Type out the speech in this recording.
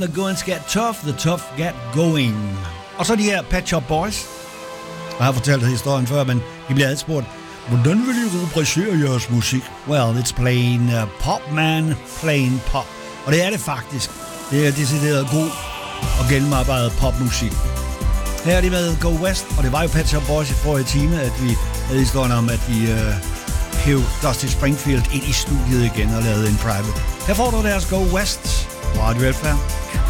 The goings get tough, the tough get going. Og så de her Pet Shop Boys. Jeg har fortalt historien før, men de bliver adspurgt, hvordan vil I rubricere jeres musik? Well, it's plain pop, man. Plain pop. Og det er det faktisk. Det er decideret god og gennemarbejdet popmusik. Her er de med Go West, og det var jo Pet Shop Boys i forrige time, at vi havde historien om, at de hæv Dusty Springfield ind i studiet igen og lavede en private. Her får du deres Go West. Radio Velfærd.